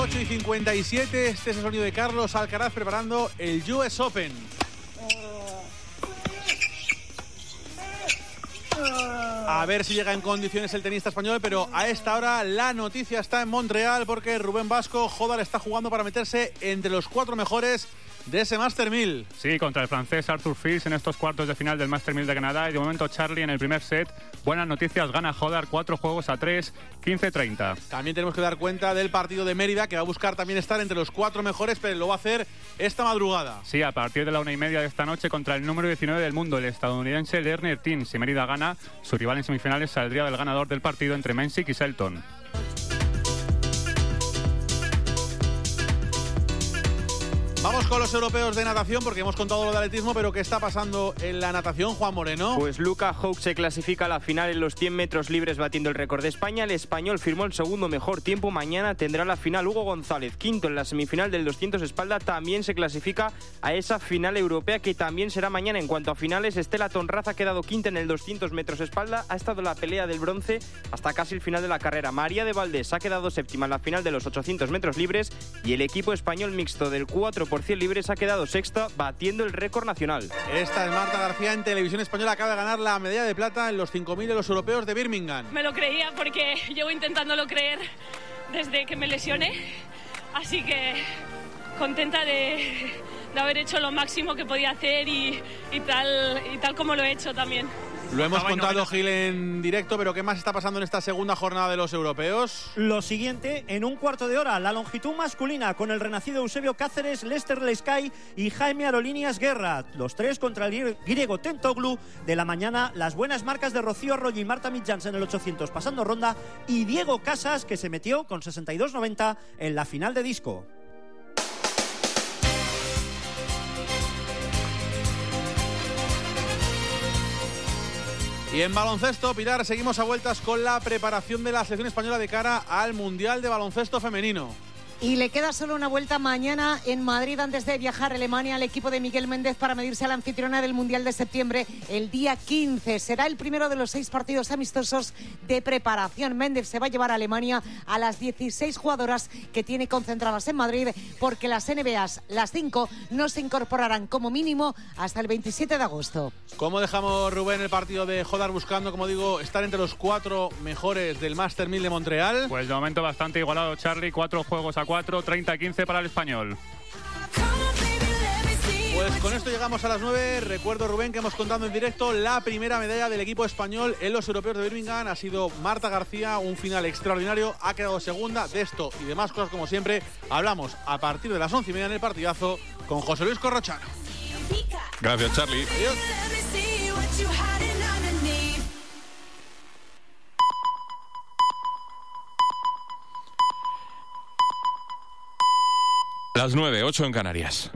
8:57, este es el sonido de Carlos Alcaraz preparando el US Open. A ver si llega en condiciones el tenista español, pero a esta hora la noticia está en Montreal porque Rubén Vasco Jodar está jugando para meterse entre los 4 mejores de ese Master 1000. Sí, contra el francés Arthur Fils en estos cuartos de final del Master 1000 de Canadá. Y de momento Charlie en el primer set. Buenas noticias, gana Jodar 4 juegos a 3, 15-30. También tenemos que dar cuenta del partido de Mérida, que va a buscar también estar entre los 4 mejores, pero lo va a hacer esta madrugada. Sí, a partir de la 1:30 de esta noche contra el número 19 del mundo, el estadounidense Lerner Team. Si Mérida gana, su rival en semifinales saldría del ganador del partido entre Mensick y Selton. Vamos con los europeos de natación porque hemos contado lo de atletismo, pero ¿qué está pasando en la natación, Juan Moreno? Pues Luca Houck se clasifica a la final en los 100 metros libres batiendo el récord de España. El español firmó el segundo mejor tiempo. Mañana tendrá la final Hugo González, quinto en la semifinal del 200 espalda. También se clasifica a esa final europea que también será mañana. En cuanto a finales, Estela Tonraz ha quedado quinta en el 200 metros espalda. Ha estado en la pelea del bronce hasta casi el final de la carrera. María de Valdés ha quedado séptima en la final de los 800 metros libres y el equipo español mixto del 4 por 100 libres ha quedado sexta, batiendo el récord nacional. Esta es Marta García en Televisión Española, acaba de ganar la medalla de plata en los 5.000 de los europeos de Birmingham. Me lo creía porque llevo intentándolo creer desde que me lesioné, así que contenta de haber hecho lo máximo que podía hacer y tal como lo he hecho también. Lo hemos contado, Gil, en directo, pero ¿qué más está pasando en esta segunda jornada de los europeos? Lo siguiente, en un cuarto de hora, la longitud masculina con el renacido Eusebio Cáceres, Lester Lescay y Jaime Aerolíneas Guerra. Los 3 contra el griego Tentoglu. De la mañana, las buenas marcas de Rocío Arroyo y Marta Mitjans en el 800 pasando ronda y Diego Casas, que se metió con 62.90 en la final de disco. Y en baloncesto, Pilar, seguimos a vueltas con la preparación de la selección española de cara al Mundial de Baloncesto Femenino. Y le queda solo una vuelta mañana en Madrid antes de viajar a Alemania al equipo de Miguel Méndez para medirse a la anfitriona del Mundial de septiembre el día 15. Será el primero de los 6 partidos amistosos de preparación. Méndez se va a llevar a Alemania a las 16 jugadoras que tiene concentradas en Madrid porque las NBAs, las 5, no se incorporarán como mínimo hasta el 27 de agosto. ¿Cómo dejamos, Rubén, el partido de Jodar buscando, como digo, estar entre los 4 mejores del Master 1000 de Montreal? Pues de momento bastante igualado, Charlie. 4 juegos a 4, 30-15 para el español. Pues con esto llegamos a las 9. Recuerdo, Rubén, que hemos contado en directo la primera medalla del equipo español en los europeos de Birmingham. Ha sido Marta García, un final extraordinario. Ha quedado segunda. De esto y demás cosas, como siempre, hablamos a partir de las 11:30 en el partidazo con José Luis Corrochano. Gracias, Charlie. Adiós. Las 9:08 en Canarias.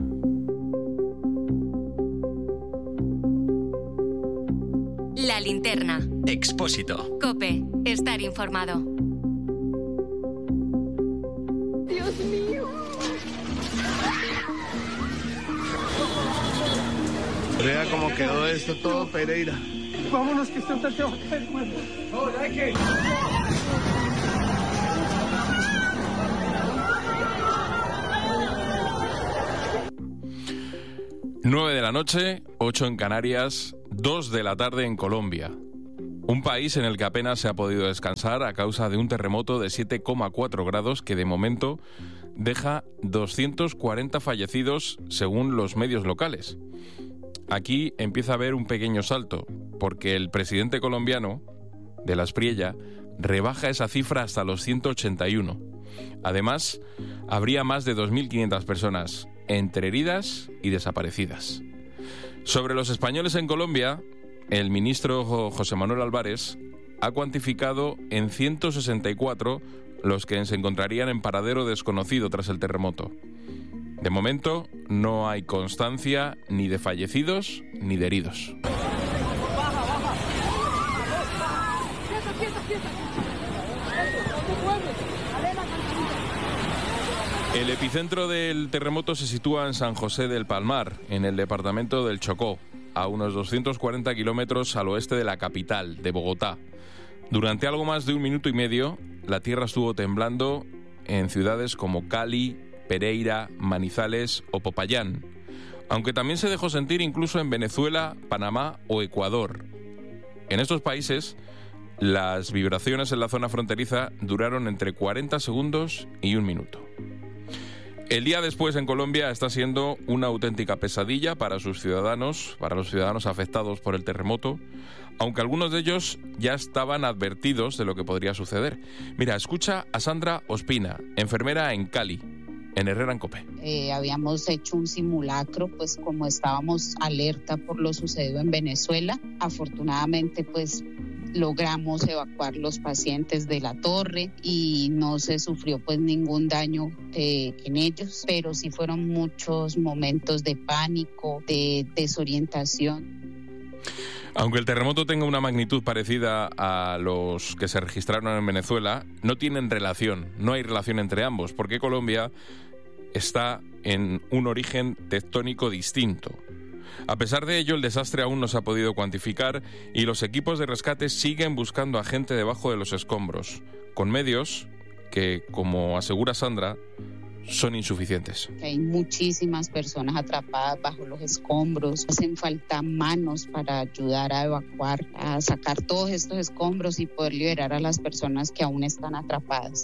La linterna. Expósito. COPE. Estar informado. Dios mío. Vea cómo quedó esto todo, Pereira. Vámonos, que esto te va a caer muerto. ¡Hola, que! 9 de la noche, 8 en Canarias, 2 de la tarde en Colombia. Un país en el que apenas se ha podido descansar a causa de un terremoto de 7,4 grados que de momento deja 240 fallecidos según los medios locales. Aquí empieza a haber un pequeño salto, porque el presidente colombiano, de la Espriella, rebaja esa cifra hasta los 181. Además, habría más de 2.500 personas entre heridas y desaparecidas. Sobre los españoles en Colombia, el ministro José Manuel Álvarez ha cuantificado en 164 los que se encontrarían en paradero desconocido tras el terremoto. De momento, no hay constancia ni de fallecidos ni de heridos. El epicentro del terremoto se sitúa en San José del Palmar, en el departamento del Chocó, a unos 240 kilómetros al oeste de la capital, de Bogotá. Durante algo más de 1 minuto y medio, la tierra estuvo temblando en ciudades como Cali, Pereira, Manizales o Popayán, aunque también se dejó sentir incluso en Venezuela, Panamá o Ecuador. En estos países, las vibraciones en la zona fronteriza duraron entre 40 segundos y 1 minuto. El día después en Colombia está siendo una auténtica pesadilla para sus ciudadanos, para los ciudadanos afectados por el terremoto, aunque algunos de ellos ya estaban advertidos de lo que podría suceder. Mira, escucha a Sandra Ospina, enfermera en Cali, en Herrera en Cope. Habíamos hecho un simulacro, pues como estábamos alerta por lo sucedido en Venezuela. Afortunadamente, pues logramos evacuar los pacientes de la torre y no se sufrió pues ningún daño en ellos, pero sí fueron muchos momentos de pánico, de desorientación. Aunque el terremoto tenga una magnitud parecida a los que se registraron en Venezuela, no tienen relación, no hay relación entre ambos, porque Colombia está en un origen tectónico distinto. A pesar de ello, el desastre aún no se ha podido cuantificar y los equipos de rescate siguen buscando a gente debajo de los escombros, con medios que, como asegura Sandra, son insuficientes. Hay muchísimas personas atrapadas bajo los escombros. Hacen falta manos para ayudar a evacuar, a sacar todos estos escombros y poder liberar a las personas que aún están atrapadas.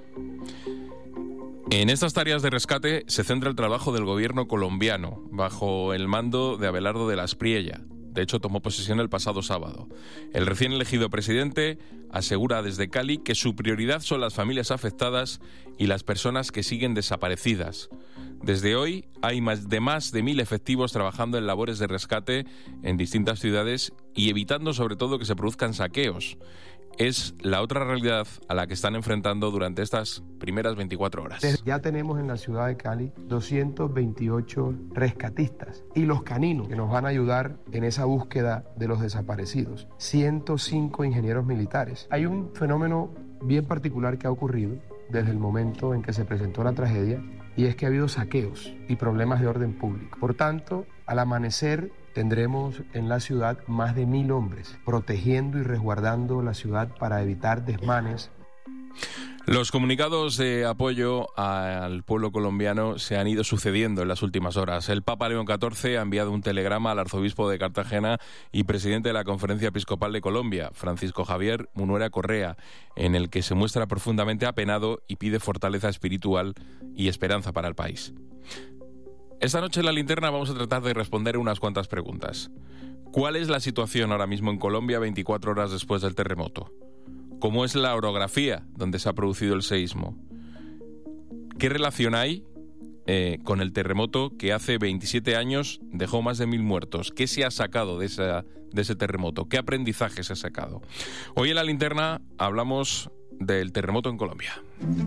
En estas tareas de rescate se centra el trabajo del gobierno colombiano, bajo el mando de Abelardo de la Espriella. De hecho, tomó posesión el pasado sábado. El recién elegido presidente asegura desde Cali que su prioridad son las familias afectadas y las personas que siguen desaparecidas. Desde hoy hay más de 1.000 efectivos trabajando en labores de rescate en distintas ciudades y evitando sobre todo que se produzcan saqueos. Es la otra realidad a la que están enfrentando durante estas primeras 24 horas. Ya tenemos en la ciudad de Cali 228 rescatistas y los caninos que nos van a ayudar en esa búsqueda de los desaparecidos. 105 ingenieros militares. Hay un fenómeno bien particular que ha ocurrido desde el momento en que se presentó la tragedia y es que ha habido saqueos y problemas de orden público. Por tanto, al amanecer tendremos en la ciudad más de 1.000 hombres protegiendo y resguardando la ciudad para evitar desmanes. Los comunicados de apoyo al pueblo colombiano se han ido sucediendo en las últimas horas. El Papa León XIV ha enviado un telegrama al arzobispo de Cartagena y presidente de la Conferencia Episcopal de Colombia, Francisco Javier Munuera Correa, en el que se muestra profundamente apenado y pide fortaleza espiritual y esperanza para el país. Esta noche en La Linterna vamos a tratar de responder unas cuantas preguntas. ¿Cuál es la situación ahora mismo en Colombia 24 horas después del terremoto? ¿Cómo es la orografía donde se ha producido el seísmo? ¿Qué relación hay con el terremoto que hace 27 años dejó más de 1.000 muertos? ¿Qué se ha sacado de ese terremoto? ¿Qué aprendizaje se ha sacado? Hoy en La Linterna hablamos del terremoto en Colombia.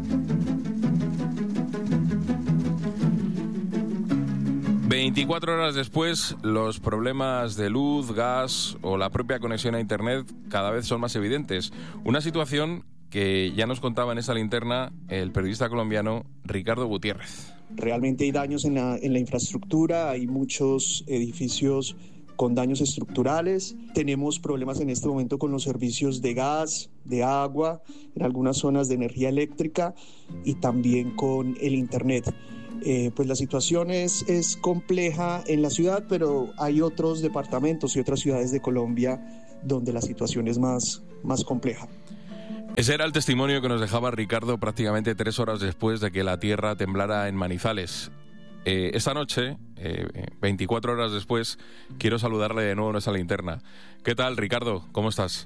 24 horas después, los problemas de luz, gas o la propia conexión a Internet cada vez son más evidentes. Una situación que ya nos contaba en esta linterna el periodista colombiano Ricardo Gutiérrez. Realmente hay daños en la infraestructura, hay muchos edificios con daños estructurales. Tenemos problemas en este momento con los servicios de gas, de agua, en algunas zonas de energía eléctrica y también con el Internet. Pues la situación es compleja en la ciudad, pero hay otros departamentos y otras ciudades de Colombia donde la situación es más compleja. Ese era el testimonio que nos dejaba Ricardo prácticamente 3 horas después de que la tierra temblara en Manizales. Esta noche, 24 horas después, quiero saludarle de nuevo en nuestra linterna. ¿Qué tal, Ricardo? ¿Cómo estás?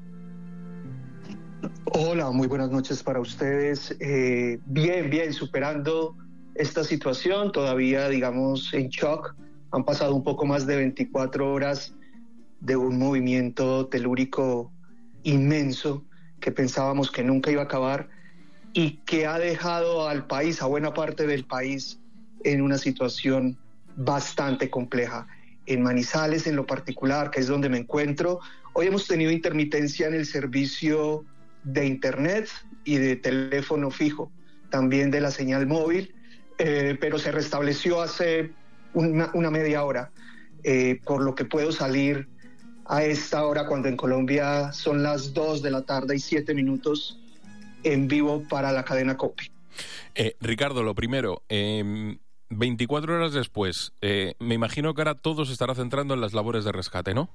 Hola, muy buenas noches para ustedes. Bien, superando esta situación, todavía, digamos, en shock. Han pasado un poco más de 24 horas de un movimiento telúrico inmenso que pensábamos que nunca iba a acabar y que ha dejado al país, a buena parte del país, en una situación bastante compleja. En Manizales, en lo particular, que es donde me encuentro, hoy hemos tenido intermitencia en el servicio de Internet y de teléfono fijo, también de la señal móvil, pero se restableció hace una media hora, por lo que puedo salir a esta hora, cuando en Colombia son las 2 de la tarde y 7 minutos, en vivo para la cadena COPE. Ricardo, lo primero, 24 horas después, me imagino que ahora todo se estará centrando en las labores de rescate, ¿no?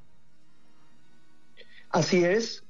Así es.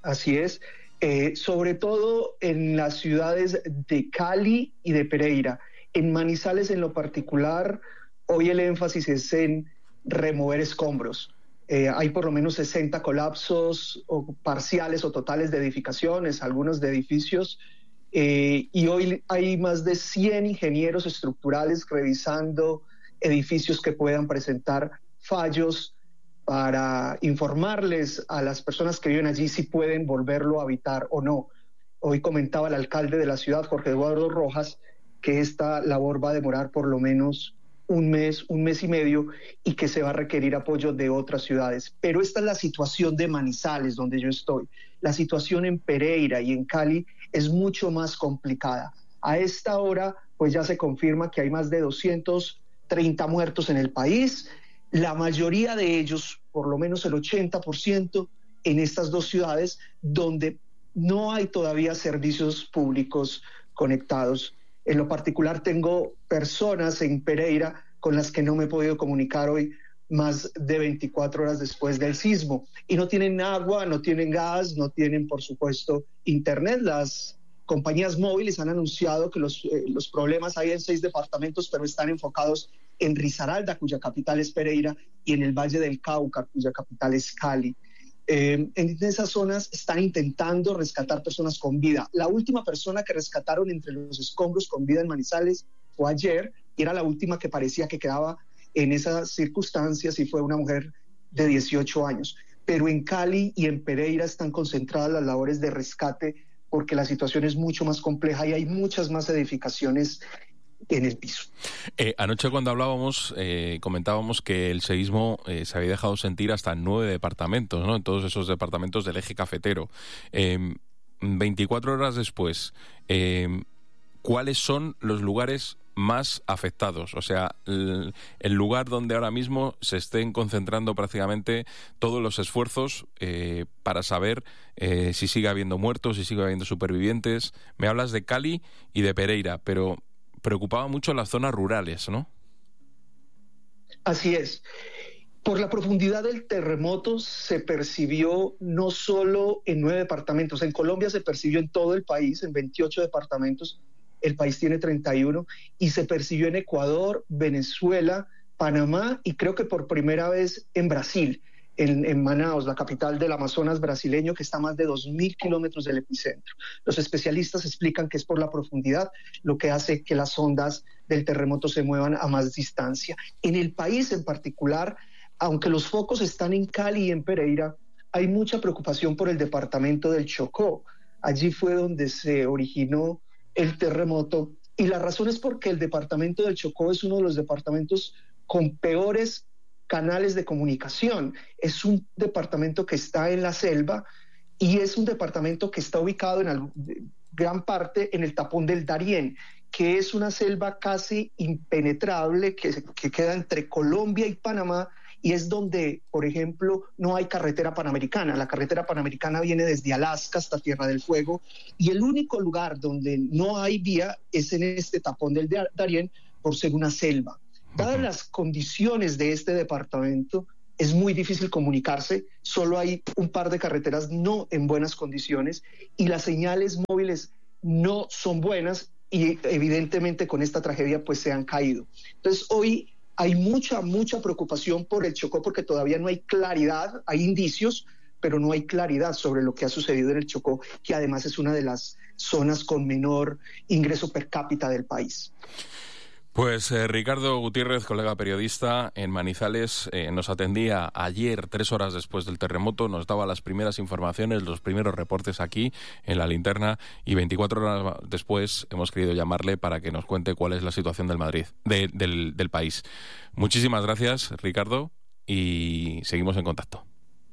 Sobre todo en las ciudades de Cali y de Pereira. En Manizales en lo particular, hoy el énfasis es en remover escombros. Hay por lo menos 60 colapsos o parciales o totales de edificaciones, algunos de edificios, y hoy hay más de 100 ingenieros estructurales revisando edificios que puedan presentar fallos para informarles a las personas que viven allí si pueden volverlo a habitar o no. Hoy comentaba el alcalde de la ciudad, Jorge Eduardo Rojas, que esta labor va a demorar por lo menos un mes y medio, y que se va a requerir apoyo de otras ciudades. Pero esta es la situación de Manizales, donde yo estoy. La situación en Pereira y en Cali es mucho más complicada. A esta hora, pues ya se confirma que hay más de 230 muertos en el país, la mayoría de ellos, por lo menos el 80%, en estas dos ciudades donde no hay todavía servicios públicos conectados. En lo particular tengo personas en Pereira con las que no me he podido comunicar hoy más de 24 horas después del sismo. Y no tienen agua, no tienen gas, no tienen, por supuesto, internet. Las compañías móviles han anunciado que los problemas hay en 6 departamentos, pero están enfocados en Risaralda, cuya capital es Pereira, y en el Valle del Cauca, cuya capital es Cali. En esas zonas están intentando rescatar personas con vida. La última persona que rescataron entre los escombros con vida en Manizales fue ayer, y era la última que parecía que quedaba en esas circunstancias, y fue una mujer de 18 años. Pero en Cali y en Pereira están concentradas las labores de rescate, porque la situación es mucho más compleja y hay muchas más edificaciones en el piso. Anoche cuando hablábamos, comentábamos que el seísmo se había dejado sentir hasta en 9 departamentos, ¿no? En todos esos departamentos del eje cafetero. 24 horas después, ¿cuáles son los lugares más afectados? O sea, el lugar donde ahora mismo se estén concentrando prácticamente todos los esfuerzos para saber si sigue habiendo muertos, si sigue habiendo supervivientes. Me hablas de Cali y de Pereira, pero preocupaba mucho las zonas rurales, ¿no? Así es. Por la profundidad del terremoto se percibió no solo en 9 departamentos, en Colombia se percibió en todo el país, en 28 departamentos, el país tiene 31, y se percibió en Ecuador, Venezuela, Panamá y creo que por primera vez en Brasil, en Manaus, la capital del Amazonas brasileño, que está a más de 2.000 kilómetros del epicentro. Los especialistas explican que es por la profundidad lo que hace que las ondas del terremoto se muevan a más distancia. En el país en particular, aunque los focos están en Cali y en Pereira, hay mucha preocupación por el departamento del Chocó. Allí fue donde se originó el terremoto, y la razón es porque el departamento del Chocó es uno de los departamentos con peores canales de comunicación. Es un departamento que está en la selva y es un departamento que está ubicado en gran parte en el tapón del Darién, que es una selva casi impenetrable que queda entre Colombia y Panamá, y es donde, por ejemplo, no hay carretera panamericana. La carretera panamericana viene desde Alaska hasta Tierra del Fuego, y el único lugar donde no hay vía es en este tapón del Darién, por ser una selva. Dadas las condiciones de este departamento, es muy difícil comunicarse, solo hay un par de carreteras no en buenas condiciones y las señales móviles no son buenas, y evidentemente con esta tragedia pues se han caído. Entonces hoy hay mucha preocupación por el Chocó, porque todavía no hay claridad, hay indicios, pero no hay claridad sobre lo que ha sucedido en el Chocó, que además es una de las zonas con menor ingreso per cápita del país. Pues Ricardo Gutiérrez, colega periodista en Manizales, nos atendía ayer, 3 horas después del terremoto, nos daba las primeras informaciones, los primeros reportes aquí en La Linterna, y 24 horas después hemos querido llamarle para que nos cuente cuál es la situación del país. Muchísimas gracias, Ricardo, y seguimos en contacto.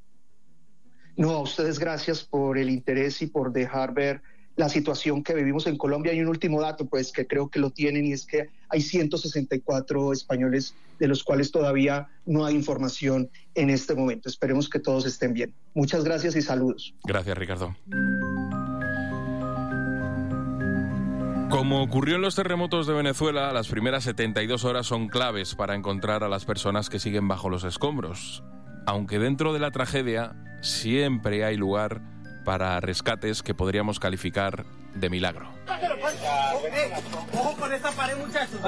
No, a ustedes gracias por el interés y por dejar ver la situación que vivimos en Colombia. Hay un último dato, pues, que creo que lo tienen, y es que hay 164 españoles de los cuales todavía no hay información en este momento. Esperemos que todos estén bien. Muchas gracias y saludos. Gracias, Ricardo. Como ocurrió en los terremotos de Venezuela, las primeras 72 horas son claves para encontrar a las personas que siguen bajo los escombros. Aunque dentro de la tragedia siempre hay lugar para rescates que podríamos calificar de milagro. Ojo con esta pared, muchachos.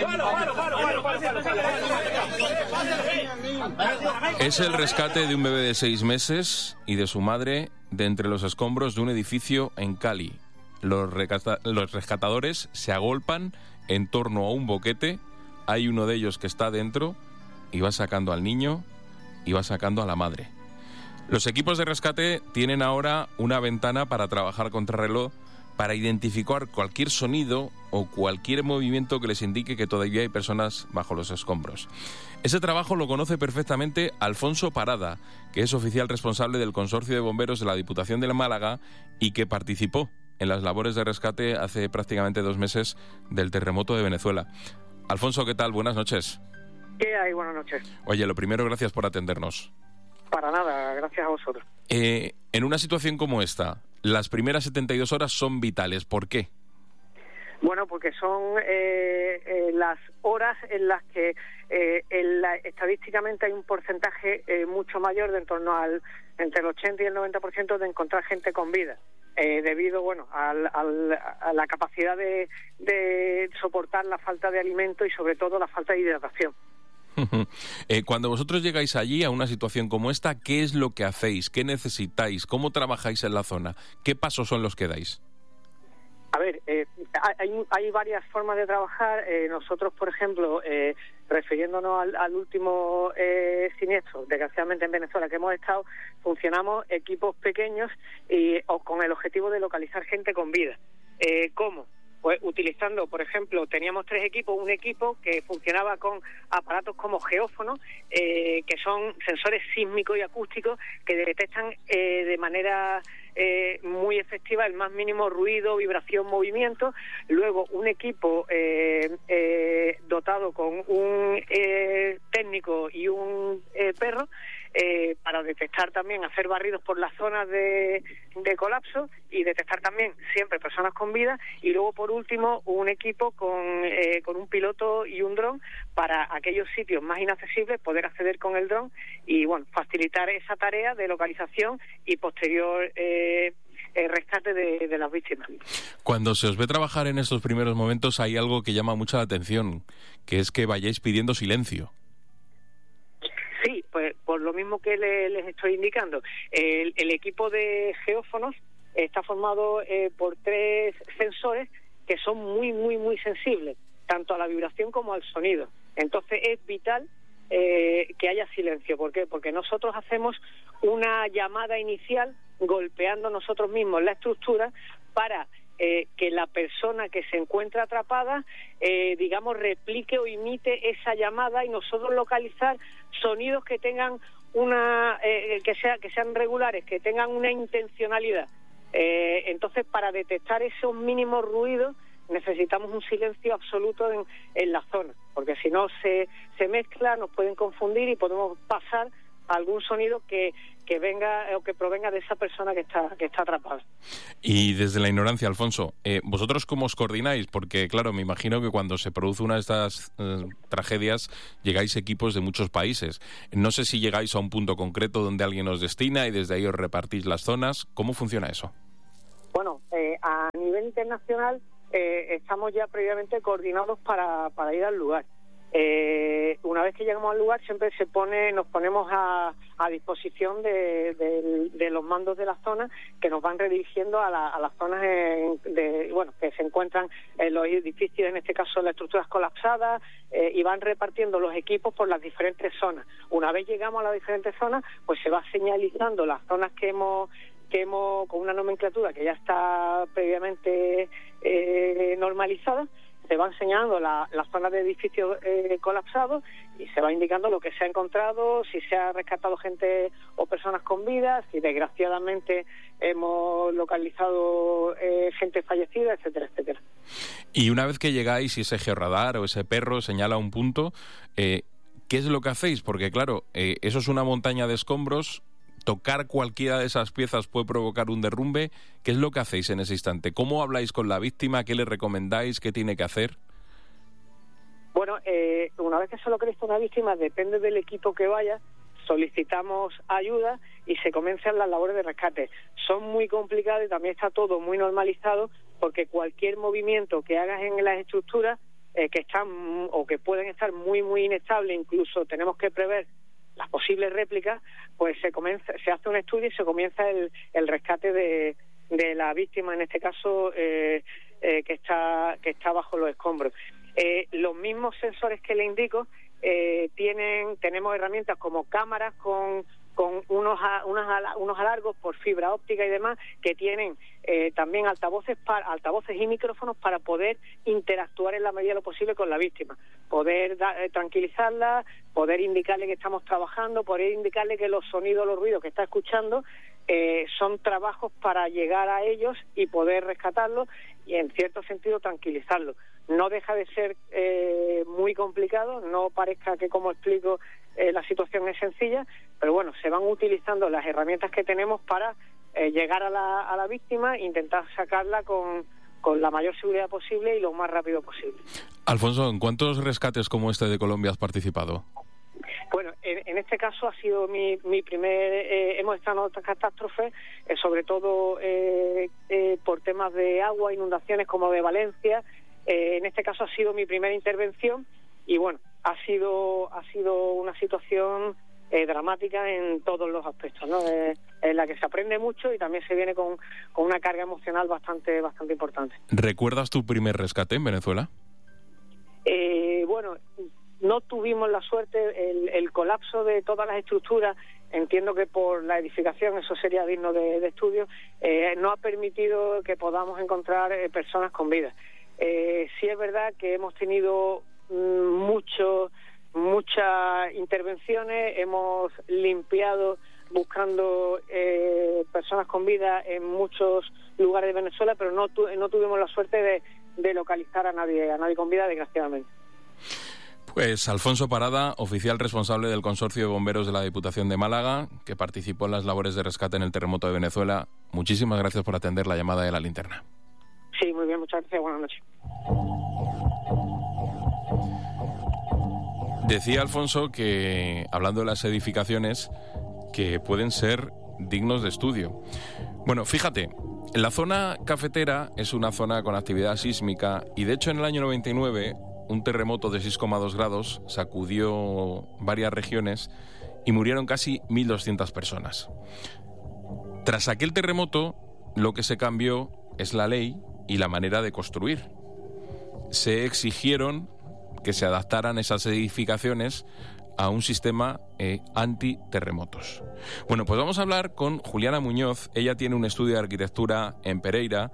Es el rescate de un bebé de 6 meses y de su madre de entre los escombros de un edificio en Cali. Los rescatadores se agolpan en torno a un boquete. Hay uno de ellos que está dentro y va sacando al niño y va sacando a la madre. Los equipos de rescate tienen ahora una ventana para trabajar contrarreloj para identificar cualquier sonido o cualquier movimiento que les indique que todavía hay personas bajo los escombros. Ese trabajo lo conoce perfectamente Alfonso Parada, que es oficial responsable del Consorcio de Bomberos de la Diputación de Málaga y que participó en las labores de rescate hace prácticamente 2 meses del terremoto de Venezuela. Alfonso, ¿qué tal? Buenas noches. ¿Qué hay? Buenas noches. Oye, lo primero, gracias por atendernos. Para nada, gracias a vosotros. En una situación como esta, las primeras 72 horas son vitales. ¿Por qué? Bueno, porque son las horas en las que estadísticamente hay un porcentaje mucho mayor, de en torno al entre el 80 y el 90% de encontrar gente con vida, debido a la capacidad de soportar la falta de alimento y sobre todo la falta de hidratación. Cuando vosotros llegáis allí a una situación como esta, ¿qué es lo que hacéis? ¿Qué necesitáis? ¿Cómo trabajáis en la zona? ¿Qué pasos son los que dais? A ver, hay varias formas de trabajar. Nosotros, por ejemplo, refiriéndonos al último siniestro, desgraciadamente en Venezuela, que hemos estado, funcionamos equipos pequeños o con el objetivo de localizar gente con vida. ¿Cómo? Pues utilizando, por ejemplo, teníamos 3 equipos, un equipo que funcionaba con aparatos como geófonos, que son sensores sísmicos y acústicos que detectan de manera muy efectiva el más mínimo ruido, vibración, movimiento. Luego un equipo dotado con un técnico y un perro para detectar también, hacer barridos por las zonas de colapso y detectar también siempre personas con vida. Y luego, por último, un equipo con un piloto y un dron para aquellos sitios más inaccesibles poder acceder con el dron y facilitar esa tarea de localización y posterior rescate de las víctimas. Cuando se os ve trabajar en estos primeros momentos hay algo que llama mucho la atención, que es que vayáis pidiendo silencio. Sí, pues por lo mismo que les estoy indicando. El equipo de geófonos está formado por 3 sensores que son muy, muy, muy sensibles, tanto a la vibración como al sonido. Entonces es vital que haya silencio. ¿Por qué? Porque nosotros hacemos una llamada inicial golpeando nosotros mismos la estructura para que la persona que se encuentra atrapada, replique o imite esa llamada y nosotros localizar sonidos que tengan que sean regulares, que tengan una intencionalidad. Entonces, para detectar esos mínimos ruidos necesitamos un silencio absoluto en la zona, porque si no se mezcla, nos pueden confundir y podemos pasar a algún sonido que venga o que provenga de esa persona que está atrapada. Y desde la ignorancia, Alfonso, ¿vosotros cómo os coordináis? Porque, claro, me imagino que cuando se produce una de estas tragedias llegáis equipos de muchos países. No sé si llegáis a un punto concreto donde alguien os destina y desde ahí os repartís las zonas. ¿Cómo funciona eso? Bueno, a nivel internacional estamos ya previamente coordinados para ir al lugar. Una vez que llegamos al lugar siempre nos ponemos a disposición de los mandos de la zona, que nos van redirigiendo a las zonas que se encuentran en los edificios, en este caso las estructuras colapsadas, y van repartiendo los equipos por las diferentes zonas. Una vez llegamos a las diferentes zonas, pues se va señalizando las zonas que hemos con una nomenclatura que ya está previamente normalizada. Se van señalando las zonas de edificios colapsados y se va indicando lo que se ha encontrado, si se ha rescatado gente o personas con vida, si desgraciadamente hemos localizado gente fallecida, etcétera, etcétera. Y una vez que llegáis y ese georradar o ese perro señala un punto, ¿qué es lo que hacéis? Porque claro, eso es una montaña de escombros. tocar cualquiera de esas piezas puede provocar un derrumbe. ¿Qué es lo que hacéis en ese instante? ¿Cómo habláis con la víctima? ¿Qué le recomendáis? ¿Qué tiene que hacer? Bueno, una vez que se localiza una víctima, depende del equipo que vaya, solicitamos ayuda y se comienzan las labores de rescate. Son muy complicadas y también está todo muy normalizado, porque cualquier movimiento que hagas en las estructuras que están o que pueden estar muy inestables, incluso tenemos que prever las posibles réplicas, pues se hace un estudio y se comienza el rescate de la víctima, en este caso que está bajo los escombros. Los mismos sensores que le indico tenemos herramientas como cámaras con unos alargos por fibra óptica y demás, que tienen también altavoces y micrófonos para poder interactuar en la medida de lo posible con la víctima, poder tranquilizarla, poder indicarle que estamos trabajando, poder indicarle que los sonidos, los ruidos que está escuchando son trabajos para llegar a ellos y poder rescatarlos y en cierto sentido tranquilizarlos. No deja de ser muy complicado, no parezca que, como explico, la situación es sencilla, pero bueno, se van utilizando las herramientas que tenemos para llegar a la víctima e intentar sacarla con la mayor seguridad posible y lo más rápido posible. Alfonso, ¿en cuántos rescates como este de Colombia has participado? Bueno, en este caso ha sido mi primer... hemos estado en otras catástrofes, sobre todo por temas de agua, inundaciones como de Valencia. En este caso ha sido mi primera intervención y bueno, ha sido una situación dramática en todos los aspectos, ¿no? En la que se aprende mucho y también se viene con una carga emocional bastante importante. ¿ ¿Recuerdas tu primer rescate en Venezuela? Bueno, no tuvimos la suerte, el colapso de todas las estructuras, entiendo que por la edificación, eso sería digno de estudio, no ha permitido que podamos encontrar personas con vida. Sí es verdad que hemos tenido muchas intervenciones, hemos limpiado buscando personas con vida en muchos lugares de Venezuela, pero no tuvimos la suerte de localizar a nadie con vida, desgraciadamente. Pues Alfonso Parada, oficial responsable del Consorcio de Bomberos de la Diputación de Málaga, que participó en las labores de rescate en el terremoto de Venezuela. Muchísimas gracias por atender la llamada de La Linterna. Sí, muy bien, muchas gracias, buenas noches. Decía Alfonso que, hablando de las edificaciones, que pueden ser dignos de estudio. Bueno, fíjate, la zona cafetera es una zona con actividad sísmica y de hecho en el año 99 un terremoto de 6,2 grados sacudió varias regiones y murieron casi 1.200 personas. Tras aquel terremoto, lo que se cambió es la ley y la manera de construir. Se exigieron que se adaptaran esas edificaciones a un sistema antiterremotos. Bueno, pues vamos a hablar con Juliana Muñoz. Ella tiene un estudio de arquitectura en Pereira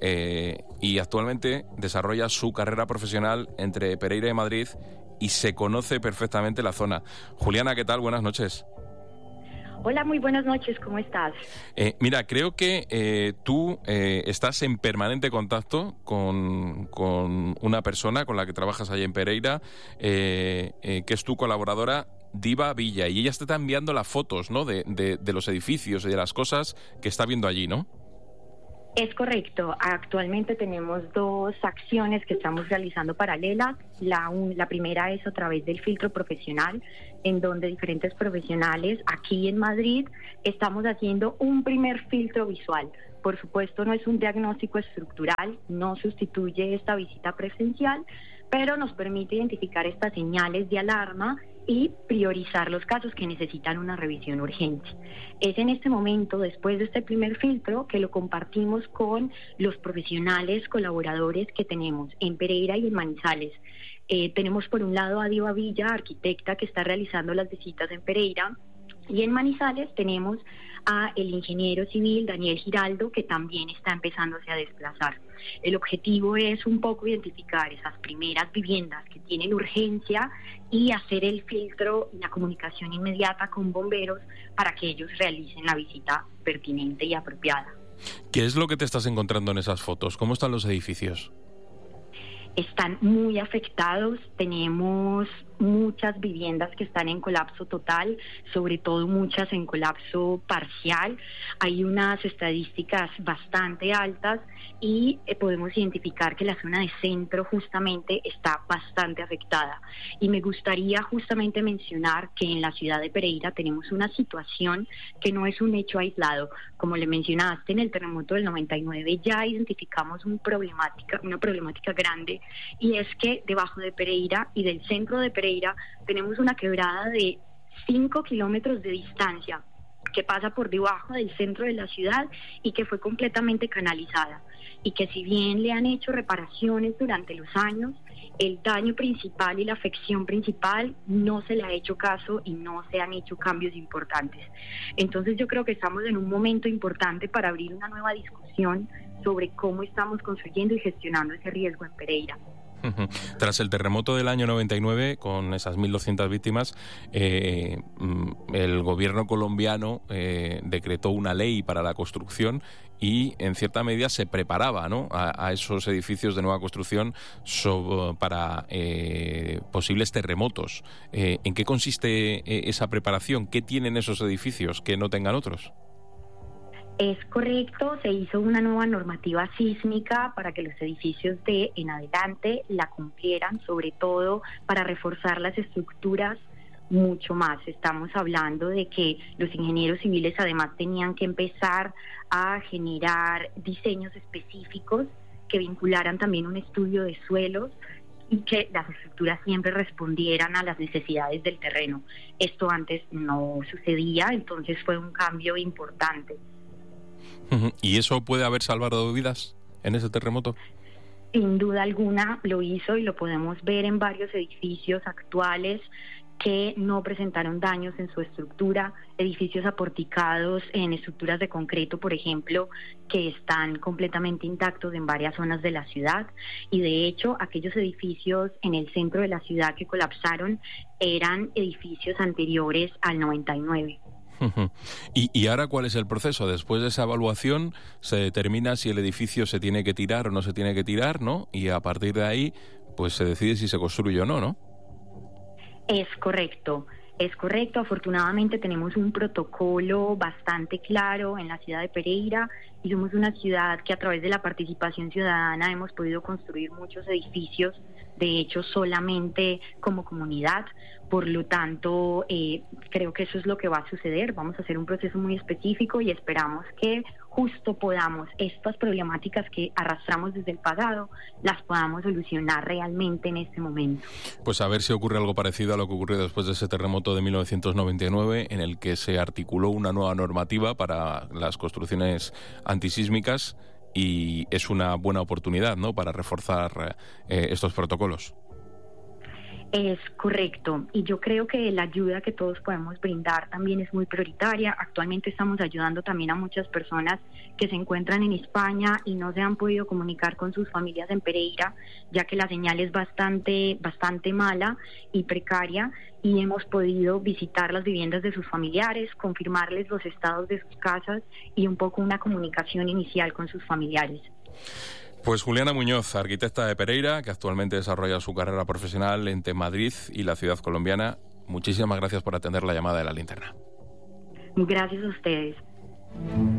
y actualmente desarrolla su carrera profesional entre Pereira y Madrid y se conoce perfectamente la zona. Juliana, ¿qué tal? Buenas noches. Hola, muy buenas noches, ¿cómo estás? Mira, creo que tú estás en permanente contacto con una persona con la que trabajas allá en Pereira, que es tu colaboradora, Diva Villa, y ella está enviando las fotos, ¿no?, de los edificios y de las cosas que está viendo allí, ¿no? Es correcto. Actualmente tenemos dos acciones que estamos realizando paralelas. La primera es a través del filtro profesional, en donde diferentes profesionales aquí en Madrid estamos haciendo un primer filtro visual. Por supuesto, no es un diagnóstico estructural, no sustituye esta visita presencial, pero nos permite identificar estas señales de alarma y priorizar los casos que necesitan una revisión urgente. Es en este momento, después de este primer filtro, que lo compartimos con los profesionales colaboradores que tenemos en Pereira y en Manizales. Tenemos por un lado a Diva Villa, arquitecta, que está realizando las visitas en Pereira, y en Manizales tenemos a el ingeniero civil Daniel Giraldo, que también está empezándose a desplazar. El objetivo es un poco identificar esas primeras viviendas que tienen urgencia y hacer el filtro y la comunicación inmediata con bomberos para que ellos realicen la visita pertinente y apropiada. ¿Qué es lo que te estás encontrando en esas fotos? ¿Cómo están los edificios? Están muy afectados, tenemos muchas viviendas que están en colapso total, sobre todo muchas en colapso parcial. Hay unas estadísticas bastante altas y podemos identificar que la zona de centro justamente está bastante afectada. Y me gustaría justamente mencionar que en la ciudad de Pereira tenemos una situación que no es un hecho aislado. Como le mencionaste, en el terremoto del 99 ya identificamos una problemática grande, y es que debajo de Pereira y del centro de Pereira tenemos una quebrada de 5 kilómetros de distancia que pasa por debajo del centro de la ciudad y que fue completamente canalizada, y que si bien le han hecho reparaciones durante los años, el daño principal y la afección principal no se le ha hecho caso y no se han hecho cambios importantes. Entonces yo creo que estamos en un momento importante para abrir una nueva discusión sobre cómo estamos construyendo y gestionando ese riesgo en Pereira. Tras el terremoto del año 99, con esas 1.200 víctimas, el gobierno colombiano decretó una ley para la construcción y, en cierta medida, se preparaba, ¿no?, a esos edificios de nueva construcción para posibles terremotos. ¿En qué consiste esa preparación? ¿Qué tienen esos edificios que no tengan otros? Es correcto, se hizo una nueva normativa sísmica para que los edificios de en adelante la cumplieran, sobre todo para reforzar las estructuras mucho más. Estamos hablando de que los ingenieros civiles además tenían que empezar a generar diseños específicos que vincularan también un estudio de suelos y que las estructuras siempre respondieran a las necesidades del terreno. Esto antes no sucedía, entonces fue un cambio importante. ¿Y eso puede haber salvado vidas en ese terremoto? Sin duda alguna lo hizo, y lo podemos ver en varios edificios actuales que no presentaron daños en su estructura, edificios aporticados en estructuras de concreto, por ejemplo, que están completamente intactos en varias zonas de la ciudad, y de hecho aquellos edificios en el centro de la ciudad que colapsaron eran edificios anteriores al 99. ¿Y ahora cuál es el proceso? Después de esa evaluación se determina si el edificio se tiene que tirar o no se tiene que tirar, ¿no? Y a partir de ahí pues se decide si se construye o no, ¿no? Es correcto. Afortunadamente tenemos un protocolo bastante claro en la ciudad de Pereira, y somos una ciudad que a través de la participación ciudadana hemos podido construir muchos edificios, de hecho solamente como comunidad. Por lo tanto, creo que eso es lo que va a suceder. Vamos a hacer un proceso muy específico y esperamos que justo podamos, estas problemáticas que arrastramos desde el pasado, las podamos solucionar realmente en este momento. Pues a ver si ocurre algo parecido a lo que ocurrió después de ese terremoto de 1999, en el que se articuló una nueva normativa para las construcciones antisísmicas, y es una buena oportunidad, ¿no?, para reforzar estos protocolos. Es correcto, y yo creo que la ayuda que todos podemos brindar también es muy prioritaria. Actualmente estamos ayudando también a muchas personas que se encuentran en España y no se han podido comunicar con sus familias en Pereira, ya que la señal es bastante mala y precaria, y hemos podido visitar las viviendas de sus familiares, confirmarles los estados de sus casas y un poco una comunicación inicial con sus familiares. Pues Juliana Muñoz, arquitecta de Pereira, que actualmente desarrolla su carrera profesional entre Madrid y la ciudad colombiana. Muchísimas gracias por atender la llamada de La Linterna. Gracias a ustedes.